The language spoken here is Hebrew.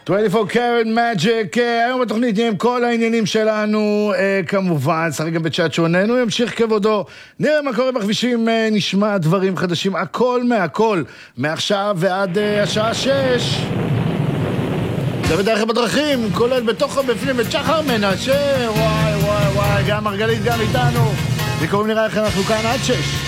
24 Karat Magic, היום בתוכנית נהיה עם כל העניינים שלנו, כמובן, שחק גם בצ'אט שוננו, ימשיך כבודו, נראה מה קורה בכבישים, נשמע דברים חדשים, הכל מהכל, מעכשיו ועד השעה 6. זה בדרך בדרכים, כולל בתוך בפנים את שחר מנשה, וואי, גם מרגלית גם איתנו, וקוראים נראה איך אנחנו כאן עד 6.